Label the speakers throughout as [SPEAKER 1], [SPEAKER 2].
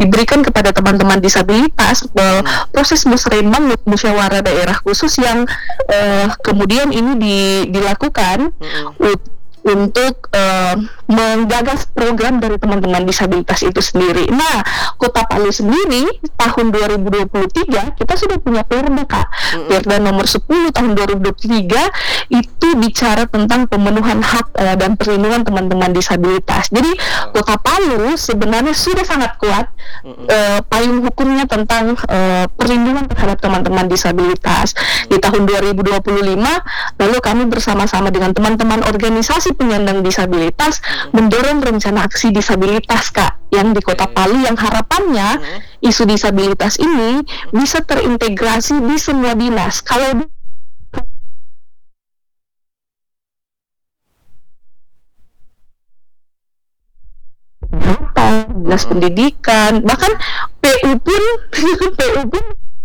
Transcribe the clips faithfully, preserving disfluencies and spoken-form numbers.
[SPEAKER 1] diberikan kepada teman-teman disabilitas, uh,
[SPEAKER 2] Hmm.
[SPEAKER 1] proses musrembang musyawarah daerah khusus yang uh, kemudian ini di, dilakukan
[SPEAKER 2] Hmm.
[SPEAKER 1] u- untuk uh, menggagas program dari teman-teman disabilitas itu sendiri. Nah, Kota Palu sendiri tahun dua ribu dua puluh tiga kita sudah punya Perda, Kak.
[SPEAKER 2] Hmm.
[SPEAKER 1] Perda nomor sepuluh tahun dua ribu dua puluh tiga itu bicara tentang pemenuhan hak uh, dan perlindungan teman-teman disabilitas. Jadi Kota Palu sebenarnya sudah sangat kuat
[SPEAKER 2] Hmm.
[SPEAKER 1] uh, payung hukumnya tentang uh, perlindungan terhadap teman-teman disabilitas. Di tahun dua ribu dua puluh lima lalu kami bersama-sama dengan teman-teman organisasi penyandang disabilitas mendorong rencana aksi disabilitas, Kak, yang di Kota
[SPEAKER 2] Oke.
[SPEAKER 1] Palu, yang harapannya
[SPEAKER 2] Hmm.
[SPEAKER 1] isu disabilitas ini bisa terintegrasi di semua dinas. Kalau di- dinas
[SPEAKER 2] Hmm.
[SPEAKER 1] pendidikan, bahkan P U pun P U pun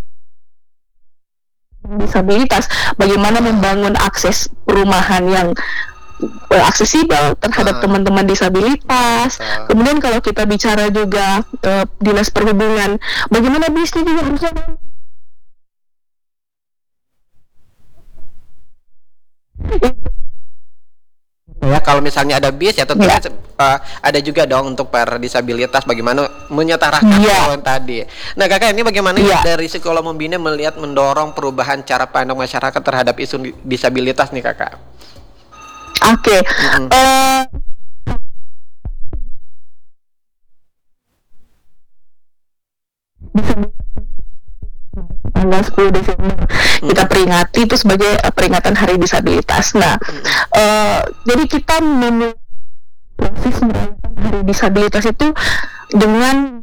[SPEAKER 1] disabilitas, bagaimana membangun akses perumahan yang eh, aksesibel terhadap
[SPEAKER 2] Ah.
[SPEAKER 1] teman-teman disabilitas.
[SPEAKER 2] Betul.
[SPEAKER 1] Kemudian kalau kita bicara juga eh, dinas perhubungan, bagaimana bisnis juga harusnya
[SPEAKER 2] Ya, kalau misalnya ada bis ya tentunya
[SPEAKER 1] ya.
[SPEAKER 2] uh, ada juga dong untuk para disabilitas bagaimana menyetarakan
[SPEAKER 1] Iya.
[SPEAKER 2] lawan tadi. Nah, Kakak, ini bagaimana
[SPEAKER 1] Iya.
[SPEAKER 2] dari psikolog membina melihat mendorong perubahan cara pandang masyarakat terhadap isu di- disabilitas nih, Kakak?
[SPEAKER 1] Oke.
[SPEAKER 2] Mm-mm.
[SPEAKER 1] Eh, tanggal sepuluh Desember kita peringati itu sebagai eh, peringatan Hari Disabilitas. Nah, eh, jadi kita memulai proses merayakan Hari Disabilitas itu dengan